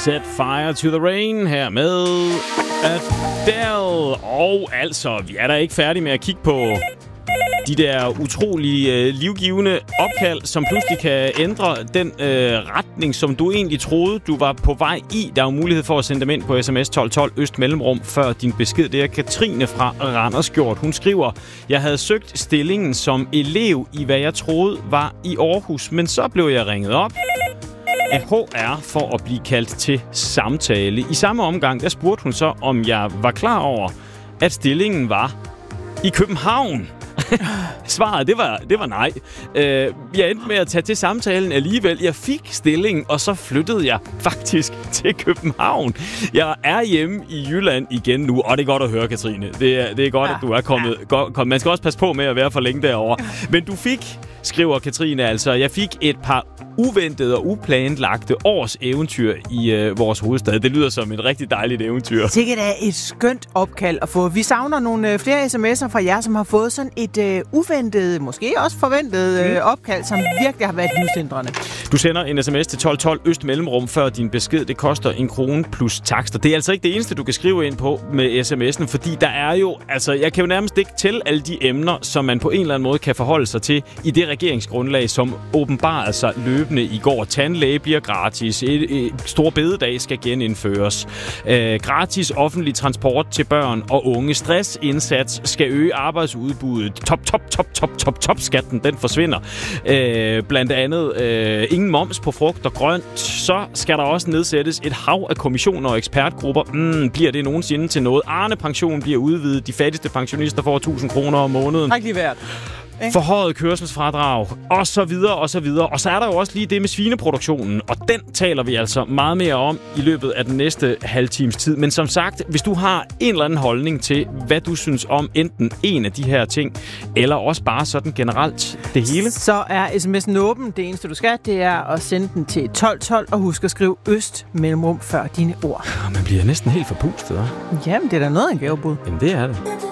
Set Fire to the Rain her med Adele. Og altså, vi er da ikke færdige med at kigge på de der utrolige livgivende opkald, som pludselig kan ændre den retning, som du egentlig troede, du var på vej i. Der er jo mulighed for at sende dem ind på sms 1212 øst mellemrum før din besked. Det er Katrine fra Randersgjort. Hun skriver, jeg havde søgt stillingen som elev i, hvad jeg troede var i Aarhus, men så blev jeg ringet op af HR for at blive kaldt til samtale. I samme omgang, der spurgte hun så, om jeg var klar over, at stillingen var i København. Svaret, det var nej. Jeg endte med at tage til samtalen alligevel. Jeg fik stillingen, og så flyttede jeg faktisk til København. Jeg er hjemme i Jylland igen nu, og det er godt at høre, Katrine. Det er godt, at du er kommet. Man skal også passe på med at være for længe derovre. Men du fik, skriver Katrine altså, jeg fik et par uventede og uplanlagte års eventyr i vores hovedstad. Det lyder som et rigtig dejligt eventyr. Sikkert er et skønt opkald at få. Vi savner nogle flere sms'er fra jer, som har fået sådan et uventet, måske også forventet opkald, som virkelig har været livsændrende. Du sender en sms til 1212 øst mellemrum før din besked. Det koster 1 krone plus takster. Det er altså ikke det eneste, du kan skrive ind på med sms'en, fordi der er jo, altså jeg kan jo nærmest ikke tælle alle de emner, som man på en eller anden måde kan forholde sig til i det regeringsgrundlag, som åbenbarede sig løbende i går. Tandlæge bliver gratis. Store bededag skal genindføres. Gratis offentlig transport til børn og unge. Stressindsats skal øge arbejdsudbuddet. Top skatten, den forsvinder. Blandt andet ingen moms på frugt og grønt. Så skal der også nedsættes et hav af kommissioner og ekspertgrupper. Bliver det nogensinde til noget? Arne-pension bliver udvidet. De fattigste pensionister får 1.000 kroner om måneden. Rigtig værd. Forhøjet kørselsfradrag, og så videre, og så videre. Og så er der jo også lige det med svineproduktionen, og den taler vi altså meget mere om i løbet af den næste halve times tid. Men som sagt, hvis du har en eller anden holdning til, hvad du synes om enten en af de her ting, eller også bare sådan generelt det hele, så er sms'en åben. Det eneste, du skal, det er at sende den til 1212, og husk at skrive øst mellemrum før dine ord. Man bliver næsten helt forpustet, hva'? Jamen, det er da noget af en gavebud. Jamen, det er det.